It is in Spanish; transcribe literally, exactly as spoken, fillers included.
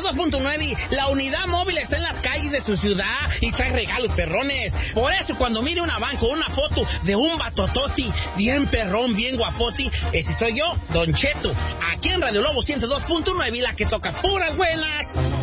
dos punto nueve, la unidad móvil está en las calles de su ciudad y trae regalos perrones. Por eso cuando mire una van con una foto de un batototi bien perrón, bien guapoti, ese soy yo, Don Cheto, aquí en Radio Lobo ciento dos punto nueve, la que toca puras buenas.